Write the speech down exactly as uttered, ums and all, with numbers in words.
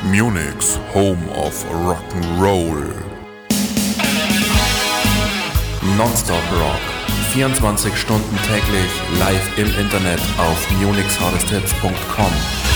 Munich's Home of Rock'n'Roll. Nonstop Rock. vierundzwanzig Stunden täglich live im Internet auf munichs hardest hits punkt com.